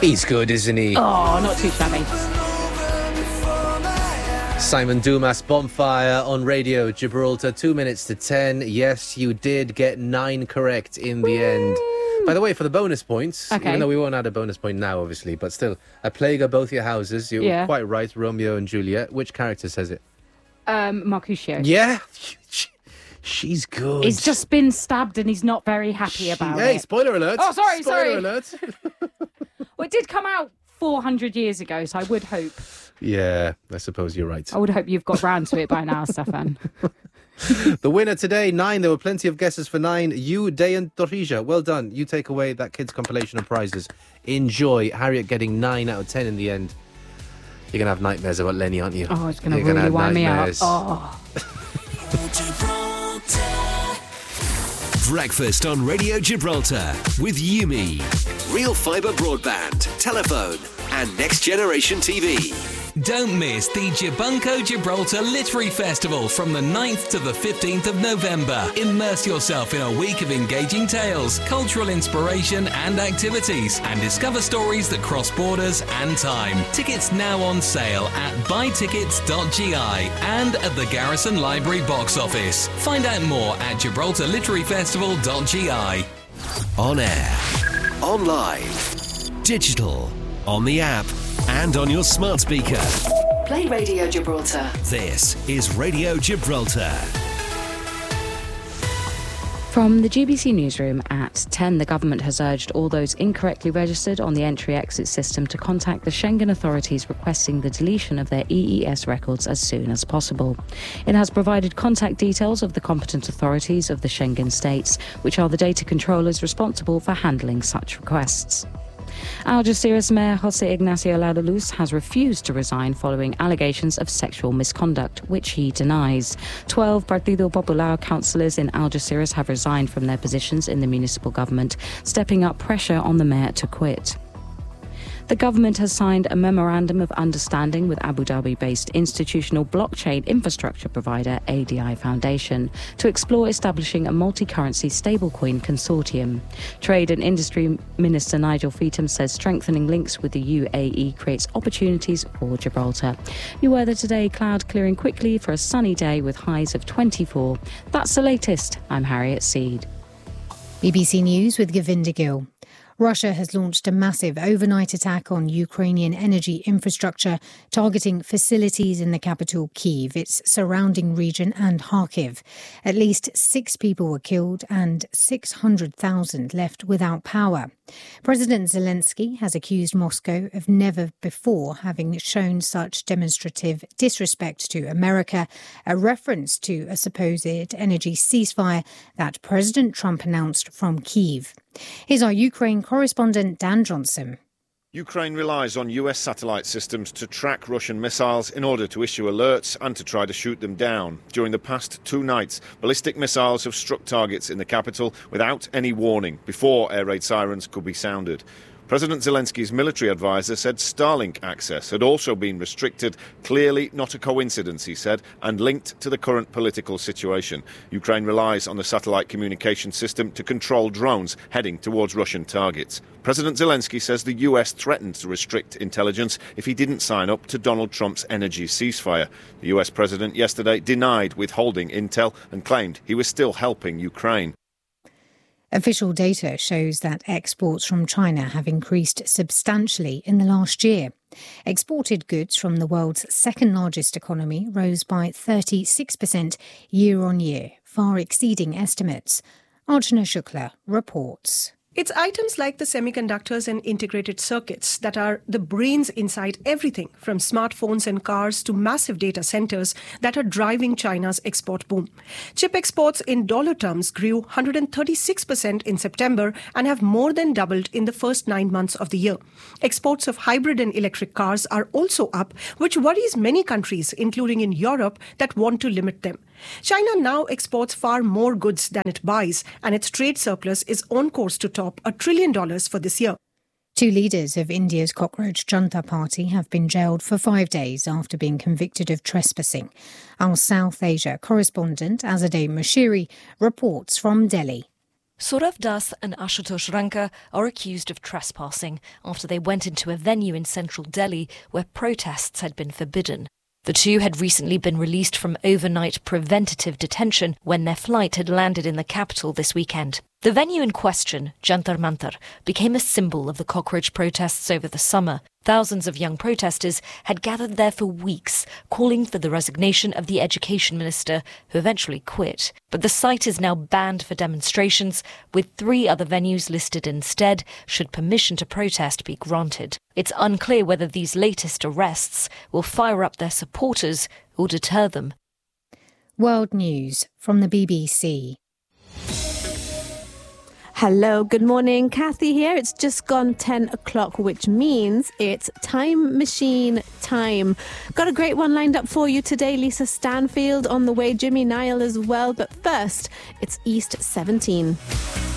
He's good, isn't he? Oh, not too shabby. Simon Dumas, Bonfire on Radio Gibraltar, 2 minutes to 10. Yes, you did get 9 correct in the end. By the way, for the bonus points, even though we won't add a bonus point now, obviously, but still, A Plague of Both Your Houses. You were quite right, Romeo and Juliet. Which character says it? Mercutio. Yeah, she's good. He's just been stabbed and he's not very happy about it. Hey, spoiler alert. Oh, sorry. Spoiler alert. Well, it did come out 400 years ago, so I would hope. Yeah, I suppose you're right. I would hope you've got round to it by now, Stefan. The winner today, 9. There were plenty of guesses for 9. You, Dayan Torija. Well done. You take away that kids' compilation of prizes. Enjoy. Harriet getting 9 out of 10 in the end. You're going to have nightmares about Lenny, aren't you? Oh, it's going to really wind me out. Oh. Breakfast on Radio Gibraltar with Yumi. Real fibre broadband, telephone and Next Generation TV. Don't miss the Gibunco Gibraltar Literary Festival from the 9th to the 15th of November. Immerse yourself in a week of engaging tales, cultural inspiration and activities, and discover stories that cross borders and time. Tickets now on sale at buytickets.gi and at the Garrison Library box office. Find out more at gibraltarliteraryfestival.gi. On air, online, digital, on the app, and on your smart speaker. Play Radio Gibraltar. This is Radio Gibraltar. From the GBC newsroom at 10, the government has urged all those incorrectly registered on the entry-exit system to contact the Schengen authorities requesting the deletion of their EES records as soon as possible. It has provided contact details of the competent authorities of the Schengen states, which are the data controllers responsible for handling such requests. Algeciras Mayor José Ignacio Laudaluz has refused to resign following allegations of sexual misconduct, which he denies. 12 Partido Popular councillors in Algeciras have resigned from their positions in the municipal government, stepping up pressure on the mayor to quit. The government has signed a memorandum of understanding with Abu Dhabi-based institutional blockchain infrastructure provider ADI Foundation to explore establishing a multi-currency stablecoin consortium. Trade and Industry Minister Nigel Feetham says strengthening links with the UAE creates opportunities for Gibraltar. New weather today, cloud clearing quickly for a sunny day with highs of 24. That's the latest. I'm Harriet Seed. BBC News with Govinda Gill. Russia has launched a massive overnight attack on Ukrainian energy infrastructure, targeting facilities in the capital Kyiv, its surrounding region and Kharkiv. At least 6 people were killed and 600,000 left without power. President Zelensky has accused Moscow of never before having shown such demonstrative disrespect to America, a reference to a supposed energy ceasefire that President Trump announced from Kyiv. Here's our Ukraine correspondent Dan Johnson. Ukraine relies on US satellite systems to track Russian missiles in order to issue alerts and to try to shoot them down. During the past 2 nights, ballistic missiles have struck targets in the capital without any warning before air raid sirens could be sounded. President Zelensky's military advisor said Starlink access had also been restricted. Clearly not a coincidence, he said, and linked to the current political situation. Ukraine relies on the satellite communication system to control drones heading towards Russian targets. President Zelensky says the US threatened to restrict intelligence if he didn't sign up to Donald Trump's energy ceasefire. The US president yesterday denied withholding intel and claimed he was still helping Ukraine. Official data shows that exports from China have increased substantially in the last year. Exported goods from the world's second largest economy rose by 36% year on year, far exceeding estimates. Archana Shukla reports. It's items like the semiconductors and integrated circuits that are the brains inside everything from smartphones and cars to massive data centers that are driving China's export boom. Chip exports in dollar terms grew 136% in September and have more than doubled in the first 9 months of the year. Exports of hybrid and electric cars are also up, which worries many countries, including in Europe, that want to limit them. China now exports far more goods than it buys, and its trade surplus is on course to top $1 trillion for this year. 2 leaders of India's Cockroach Junta Party have been jailed for 5 days after being convicted of trespassing. Our South Asia correspondent Azadeh Mashiri reports from Delhi. Saurav Das and Ashutosh Ranka are accused of trespassing after they went into a venue in central Delhi where protests had been forbidden. The two had recently been released from overnight preventative detention when their flight had landed in the capital this weekend. The venue in question, Jantar Mantar, became a symbol of the cockroach protests over the summer. Thousands of young protesters had gathered there for weeks, calling for the resignation of the education minister, who eventually quit. But the site is now banned for demonstrations, with 3 other venues listed instead, should permission to protest be granted. It's unclear whether these latest arrests will fire up their supporters or deter them. World News from the BBC. Hello, good morning. Kathy here. It's just gone 10 o'clock, which means it's time machine time. Got a great one lined up for you today. Lisa Stanfield on the way, Jimmy Niall as well. But first, it's East 17.